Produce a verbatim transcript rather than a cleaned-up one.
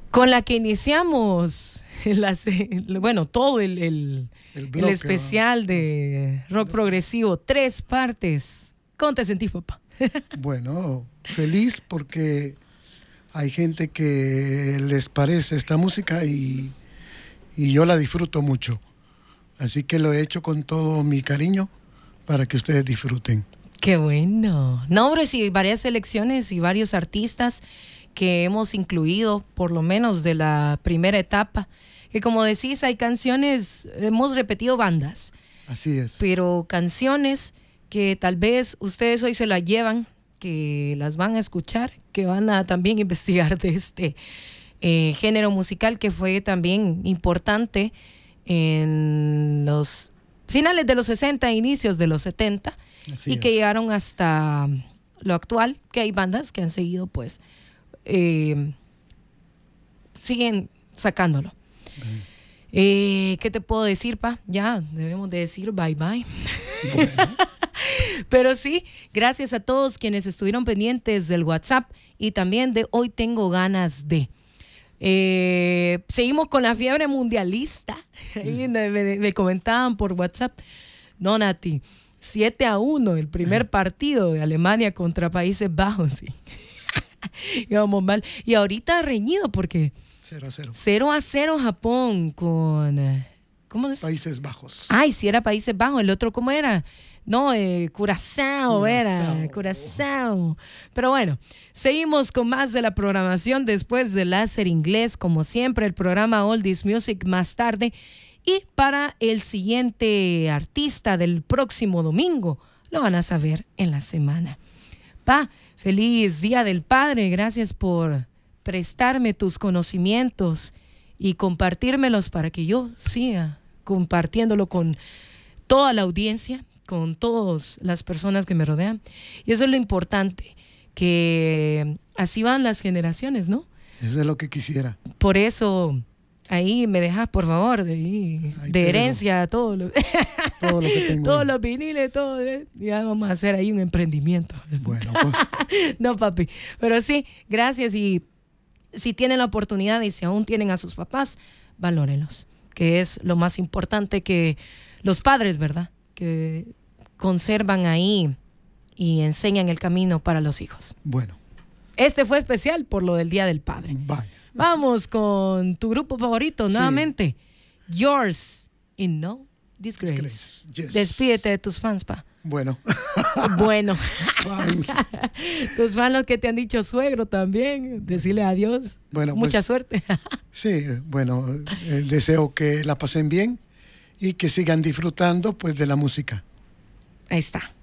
Con la que iniciamos, las, bueno, todo el, el, el, bloque, el especial ¿no? de rock progresivo, tres partes. ¿Cómo te sentís, papá? Bueno, feliz porque hay gente que les parece esta música y, y yo la disfruto mucho. Así que lo he hecho con todo mi cariño para que ustedes disfruten. ¡Qué bueno! No, hombre, sí, varias selecciones y varios artistas que hemos incluido, por lo menos de la primera etapa, que como decís, hay canciones, hemos repetido bandas. Así es. Pero canciones que tal vez ustedes hoy se las llevan, que las van a escuchar, que van a también investigar de este eh, género musical que fue también importante en los finales de los sesenta, inicios de los setenta, Así y es. que llegaron hasta lo actual, que hay bandas que han seguido pues Eh, siguen sacándolo. Okay. Eh, ¿Qué te puedo decir, pa? Ya debemos de decir bye bye. Bueno. Pero sí, gracias a todos quienes estuvieron pendientes del WhatsApp y también de Hoy Tengo Ganas de. Eh, seguimos con la fiebre mundialista. Ahí mm. me, me, me comentaban por WhatsApp. No, Nati, siete a uno el primer partido de Alemania contra Países Bajos. Sí. Íbamos mal. Y ahorita reñido porque cero a cero. cero a cero Japón con ¿cómo es? Países Bajos. Ay, sí era Países Bajos. El otro, ¿cómo era? No, eh, Curazao, Curazao era. Curazao. Pero bueno, seguimos con más de la programación después de Láser Inglés. Como siempre, el programa Oldies Music más tarde. Y para el siguiente artista del próximo domingo, lo van a saber en la semana. Pa, feliz Día del Padre, gracias por prestarme tus conocimientos y compartírmelos para que yo siga compartiéndolo con toda la audiencia, con todas las personas que me rodean. Y eso es lo importante, que así van las generaciones, ¿no? Eso es lo que quisiera. Por eso, ahí me dejas, por favor, de, ahí, de herencia, todo lo, todo lo que tengo. Todos los viniles, todo. ¿eh? Ya vamos a hacer ahí un emprendimiento. Bueno, pues. No, papi. Pero sí, gracias. Y si tienen la oportunidad y si aún tienen a sus papás, valórenlos, que es lo más importante, que los padres, ¿verdad? Que conservan ahí y enseñan el camino para los hijos. Bueno. Este fue especial por lo del Día del Padre. Bye. Vamos con tu grupo favorito, sí. Nuevamente. Yours in No Disgrace. Disgrace. Yes. Despídete de tus fans, pa. Bueno. Bueno. Tus fans, los que te han dicho suegro también, decirle adiós. Bueno, mucha pues, suerte. Sí, bueno, eh, deseo que la pasen bien y que sigan disfrutando pues de la música. Ahí está.